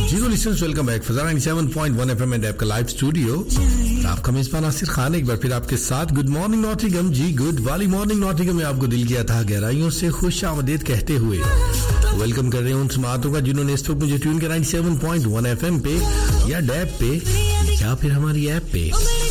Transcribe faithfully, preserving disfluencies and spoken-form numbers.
जी तो listeners welcome back फजा ninety seven point one FM and app का live studio. आपका मेजबान नासिर खान एक बार फिर आपके साथ। गुड मॉर्निंग नॉटिंघम जी, गुड वाली मॉर्निंग नॉटिंघम में आपको दिल की अथाह गहराइयों से खुश आमदीद कहते हुए वेलकम कर रहे हैं उन समातों का जिन्होंने इस वक्त मुझे ट्यून किया ninety seven point one FM पे या डैब पे या फिर हमारी ऐप पे।